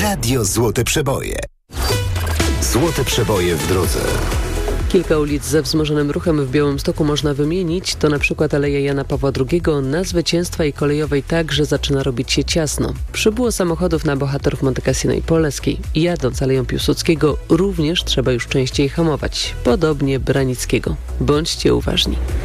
Radio Złote Przeboje. Złote Przeboje w drodze. Kilka ulic ze wzmożonym ruchem w Białymstoku można wymienić. To na przykład Aleja Jana Pawła II. Na Zwycięstwa i Kolejowej także zaczyna robić się ciasno. Przybyło samochodów na bohaterów Monte Cassino i Poleskiej. Jadąc Aleją Piłsudskiego również trzeba już częściej hamować. Podobnie Branickiego. Bądźcie uważni.